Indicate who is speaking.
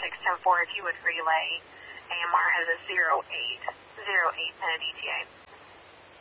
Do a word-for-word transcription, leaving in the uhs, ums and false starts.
Speaker 1: six ten four, if you would relay. A M R has a zero eight zero eight in an E T A.